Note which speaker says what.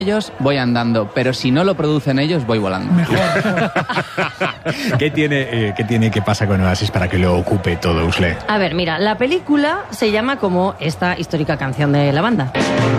Speaker 1: ellos, voy andando, pero si no lo producen ellos, voy volando.
Speaker 2: Mejor.
Speaker 3: ¿Qué pasa con Oasis para que lo ocupe todo, Usle?
Speaker 4: A ver, mira, la película se llama como esta histórica canción de la banda.